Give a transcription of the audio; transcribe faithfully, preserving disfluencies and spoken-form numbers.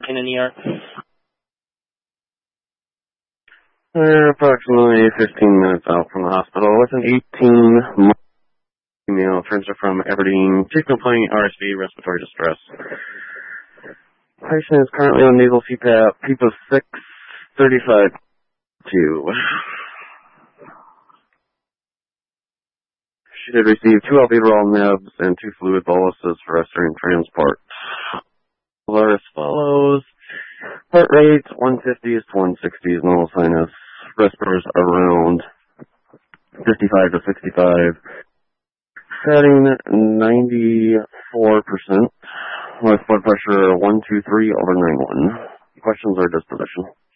in an E R. They're approximately fifteen minutes out from the hospital with an eighteen-month female transfer from Aberdeen. Chief complaint, R S V, respiratory distress. Patient is currently on nasal C PAP, P P O six, thirty-five two. She did receive two albuterol nebs and two fluid boluses for restroom transport. Are as follows. Heart rate one fifties to one sixties, normal sinus. Respirators around fifty-five to sixty-five. Setting ninety-four percent. With blood pressure one two three over ninety-one. Questions or disposition?